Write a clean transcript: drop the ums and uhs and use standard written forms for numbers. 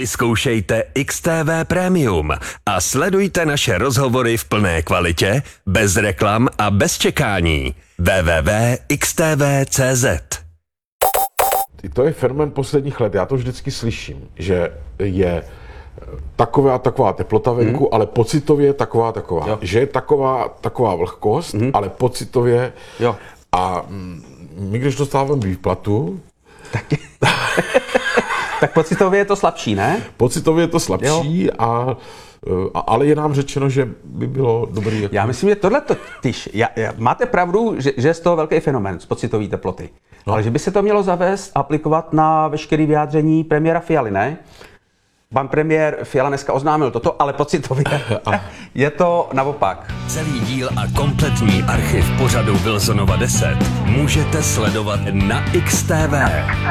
Vyzkoušejte XTV Premium a sledujte naše rozhovory v plné kvalitě, bez reklam a bez čekání. www.xtv.cz. To je fenomén posledních let, já to vždycky slyším, že je taková a taková teplota venku, ale pocitově je taková a taková. Jo. Že je taková vlhkost, ale pocitově. Jo. A my, když dostáváme výplatu, Tak pocitově je to slabší, ne? pocitově je to slabší, ale je nám řečeno, že by bylo dobrý. Jako... Já myslím, že tohle totiž, máte pravdu, že je z toho velký fenomén z pocitové teploty. No. Ale že by se to mělo zavést a aplikovat na veškeré vyjádření premiéra Fialy, ne? Pan premiér Fiala dneska oznámil toto, ale pocitově je to naopak. Celý díl a kompletní archiv pořadu Wilsonova 10 můžete sledovat na XTV.